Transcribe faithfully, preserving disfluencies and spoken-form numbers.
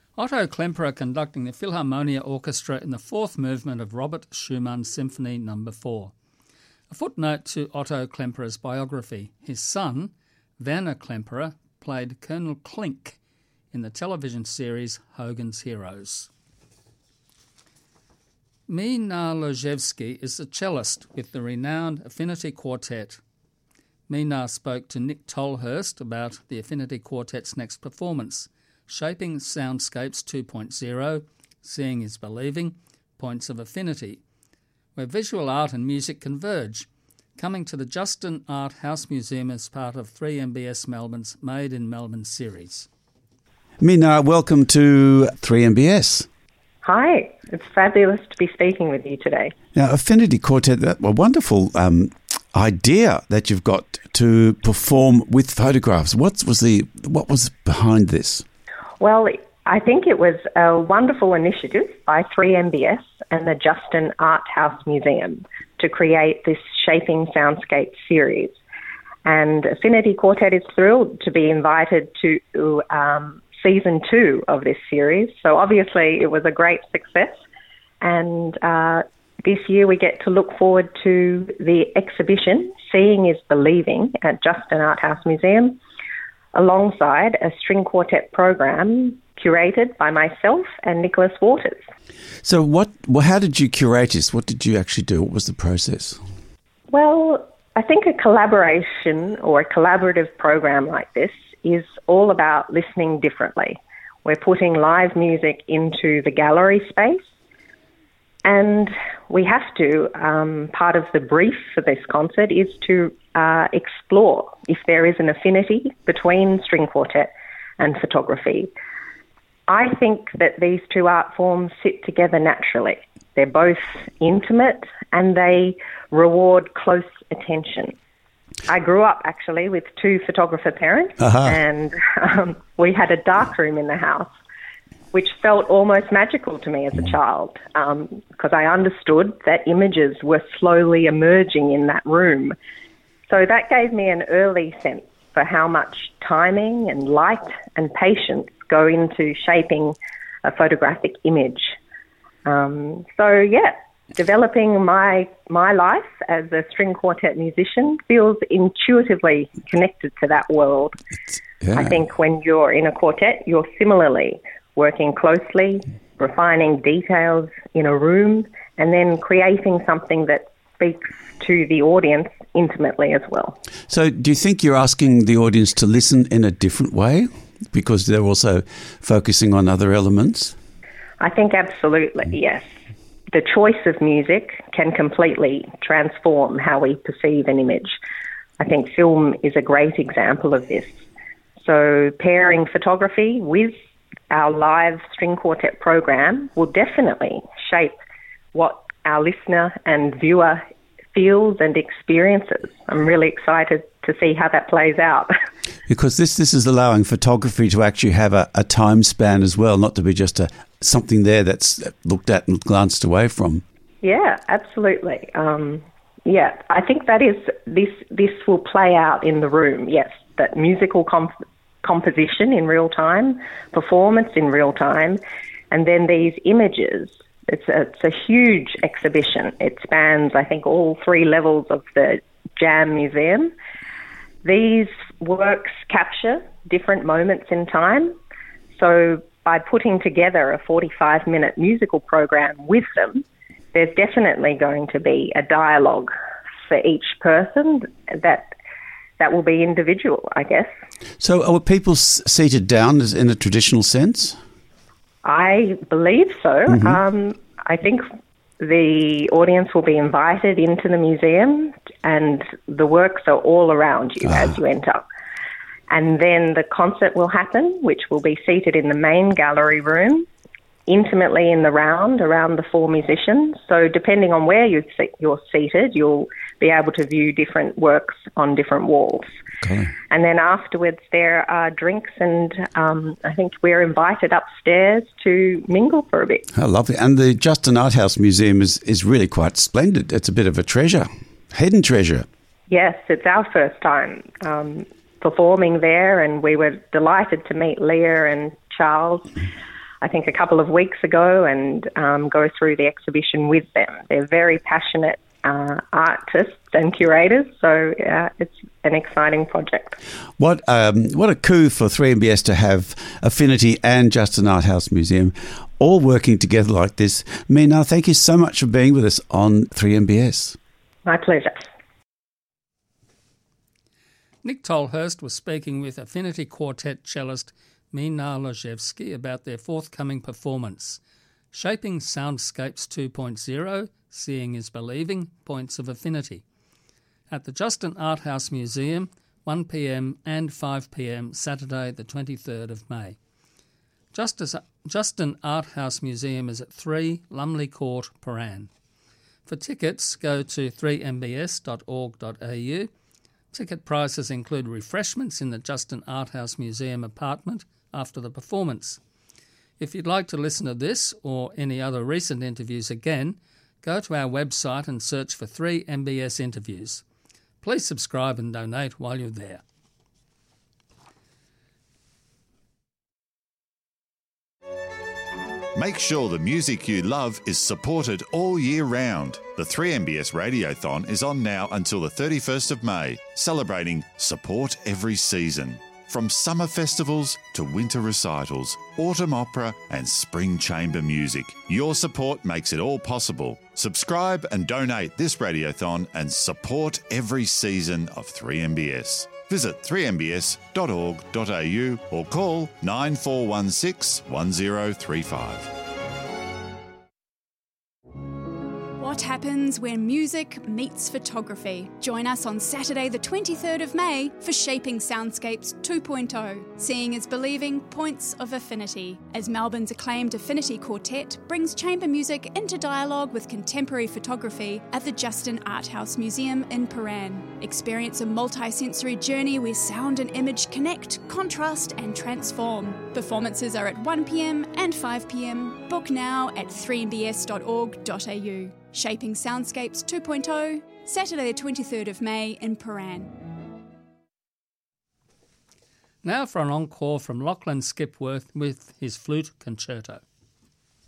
Otto Klemperer conducting the Philharmonia Orchestra in the fourth movement of Robert Schumann's Symphony Number four. A footnote to Otto Klemperer's biography. His son, Werner Klemperer, played Colonel Klink in the television series Hogan's Heroes. Mina Lojevsky is a cellist with the renowned Affinity Quartet. Mina spoke to Nick Tolhurst about the Affinity Quartet's next performance, Shaping Soundscapes two point oh, Seeing is Believing, Points of Affinity, where visual art and music converge, coming to the Justin Art House Museum as part of three M B S Melbourne's Made in Melbourne series. Mina, welcome to three M B S. Hi, it's fabulous to be speaking with you today. Now, Affinity Quartet, that a wonderful um, idea that you've got to perform with photographs. What was the what was behind this? Well, I think it was a wonderful initiative by three M B S and the Justin Art House Museum to create this Shaping Soundscape series. And Affinity Quartet is thrilled to be invited to um, season two of this series. So obviously it was a great success. And uh, this year we get to look forward to the exhibition, Seeing is Believing, at Justin Art House Museum, alongside a string quartet program curated by myself and Nicholas Waters. So what? Well, how did you curate this? What did you actually do? What was the process? Well, I think a collaboration or a collaborative program like this is all about listening differently. We're putting live music into the gallery space, and we have to, um, part of the brief for this concert is to uh, explore if there is an affinity between string quartet and photography. I think that these two art forms sit together naturally. They're both intimate and they reward close attention. I grew up actually with two photographer parents, uh-huh. and um, we had a darkroom in the house, which felt almost magical to me as a child, um, because I understood that images were slowly emerging in that room. So that gave me an early sense for how much timing and light and patience go into shaping a photographic image. Um, so, yeah, developing my my life as a string quartet musician feels intuitively connected to that world. Yeah. I think when you're in a quartet, you're similarly working closely, refining details in a room, and then creating something that speaks to the audience intimately as well. So do you think you're asking the audience to listen in a different way because they're also focusing on other elements? I think absolutely, yes. The choice of music can completely transform how we perceive an image. I think film is a great example of this. So pairing photography with our live string quartet program will definitely shape what our listener and viewer feels and experiences. I'm really excited to see how that plays out. Because this this is allowing photography to actually have a, a time span as well, not to be just a something there that's looked at and glanced away from. Yeah, absolutely. Um, yeah, I think that is this this will play out in the room. Yes, that musical comp- composition in real time, performance in real time, and then these images. It's a, it's a huge exhibition. It spans, I think, all three levels of the Jam Museum. These works capture different moments in time. So by putting together a forty-five minute musical program with them, there's definitely going to be a dialogue for each person that that will be individual, I guess. So are people s- seated down in a traditional sense? I believe so. Mm-hmm. Um, I think the audience will be invited into the museum and the works are all around you ah. as you enter. And then the concert will happen, which will be seated in the main gallery room, intimately in the round around the four musicians. So depending on where you se- you're seated, you'll be able to view different works on different walls. Okay. And then afterwards there are drinks and um, I think we're invited upstairs to mingle for a bit. How lovely. And the Justin Art House Museum is, is really quite splendid. It's a bit of a treasure, hidden treasure. Yes, it's our first time um, performing there and we were delighted to meet Leah and Charles. I think, a couple of weeks ago and um, go through the exhibition with them. They're very passionate uh, artists and curators, so uh, it's an exciting project. What um, what a coup for three M B S to have Affinity and Justin Art House Museum all working together like this. Meena, thank you so much for being with us on three M B S. My pleasure. Nick Tolhurst was speaking with Affinity Quartet cellist Meena Lozhevsky about their forthcoming performance, Shaping Soundscapes two point oh, Seeing is Believing, Points of Affinity, at the Justin Art House Museum, one p m and five p m Saturday the twenty-third of May. Justice, Justin Art House Museum is at three Lumley Court, Paran. For tickets, go to three m b s dot org dot a u. Ticket prices include refreshments in the Justin Art House Museum apartment after the performance. If you'd like to listen to this or any other recent interviews again, go to our website and search for three M B S interviews. Please subscribe and donate while you're there. Make sure the music you love is supported all year round. The three M B S Radiothon is on now until the thirty-first of May, celebrating Support Every Season. From summer festivals to winter recitals, autumn opera and spring chamber music, your support makes it all possible. Subscribe and donate this Radiothon and support every season of three M B S. Visit three m b s dot org dot a u or call nine four one six, one zero three five. What happens when music meets photography? Join us on Saturday the twenty-third of May for Shaping Soundscapes two point oh, Seeing is Believing, Points of Affinity, as Melbourne's acclaimed Affinity Quartet brings chamber music into dialogue with contemporary photography at the Justin Art House Museum in Paran. Experience a multi-sensory journey where sound and image connect, contrast and transform. Performances are at one p m and five p m. Book now at three m b s dot org dot a u. Shaping Soundscapes two point oh, Saturday the twenty-third of May in Paran. Now for an encore from Lachlan Skipworth with his flute concerto.